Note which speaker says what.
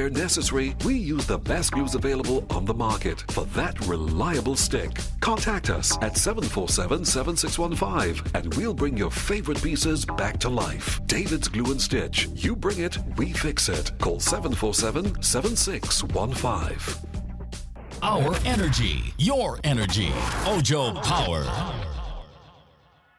Speaker 1: where necessary, we use the best glues available on the market for that reliable stick. Contact us at 747-7615 and we'll bring your favorite pieces back to life. David's Glue and Stitch. You bring it, we fix it. Call 747-7615.
Speaker 2: Our energy, your energy. Ojo Power.